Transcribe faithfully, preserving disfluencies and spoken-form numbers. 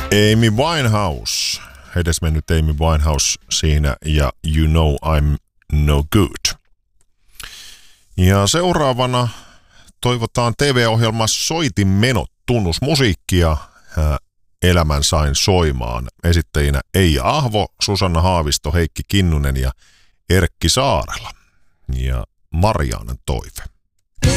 Amy Winehouse, edesmennyt Amy Winehouse siinä ja You Know I'm No Good. Ja seuraavana toivotaan T V-ohjelma Soitin menot tunnusmusiikkia Elämän sain soimaan. Esittäjinä Eija Ahvo, Susanna Haavisto, Heikki Kinnunen ja Erkki Saarela. Ja Mariaanen toive.